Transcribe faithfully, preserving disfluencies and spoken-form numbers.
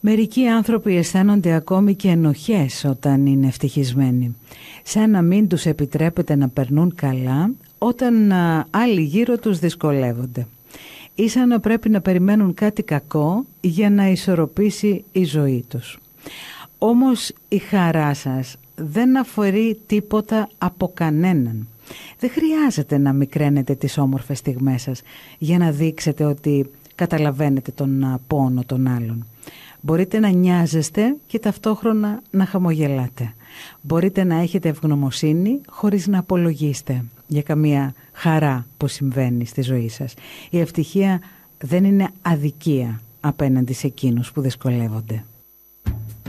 Μερικοί άνθρωποι αισθάνονται ακόμη και ενοχές όταν είναι ευτυχισμένοι, σαν να μην τους επιτρέπεται να περνούν καλά όταν α, άλλοι γύρω τους δυσκολεύονται. Ή σαν να πρέπει να περιμένουν κάτι κακό για να ισορροπήσει η ζωή τους. Όμως η χαρά σας δεν αφαιρεί τίποτα από κανέναν. Δεν χρειάζεται να μικραίνετε τις όμορφες στιγμές σας για να δείξετε ότι καταλαβαίνετε τον πόνο των άλλων. Μπορείτε να νοιάζεστε και ταυτόχρονα να χαμογελάτε. Μπορείτε να έχετε ευγνωμοσύνη χωρίς να απολογίστε για καμία χαρά που συμβαίνει στη ζωή σας. Η ευτυχία δεν είναι αδικία απέναντι σε εκείνους που δυσκολεύονται.